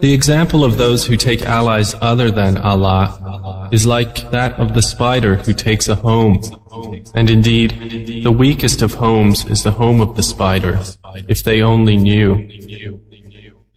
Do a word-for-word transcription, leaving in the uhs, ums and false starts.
The example of those who take allies other than Allah is like that of the spider who takes a home. And indeed, the weakest of homes is the home of the spider, if they only knew.